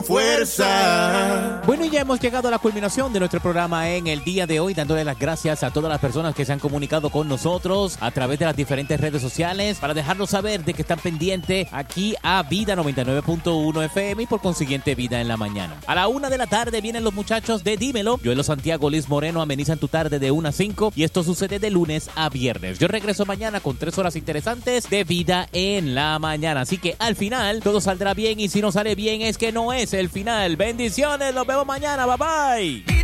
fuerza. Bueno, y ya hemos llegado a la culminación de nuestro programa en el día de hoy, dándole las gracias a todas las personas que se han comunicado con nosotros a través de las diferentes redes sociales para dejarnos saber de que están pendientes aquí a Vida 99.1 FM y por consiguiente Vida en la Mañana. A la 1 de la tarde vienen los muchachos de Dímelo. Joelo Santiago, Liz Moreno amenizan tu tarde de 1 a 5 y esto sucede de lunes a viernes. Yo regreso mañana con 3 horas interesantes de Vida en la Mañana. Así que al final todo saldrá bien y si no sale bien es que no es el final. Bendiciones, nos vemos mañana. Bye bye.